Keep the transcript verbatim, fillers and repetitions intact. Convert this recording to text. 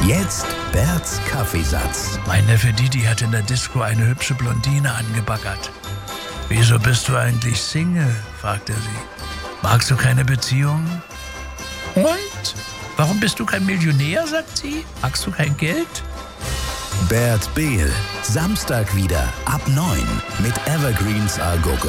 Jetzt Berts Kaffeesatz. Mein Neffe Didi hat in der Disco eine hübsche Blondine angebaggert. »Wieso bist du eigentlich Single?« fragte sie. »Magst du keine Beziehung?« »Und? Warum bist du kein Millionär?« sagt sie. »Magst du kein Geld?« Bert Behl, Samstag wieder ab neun mit Evergreens A Go Go.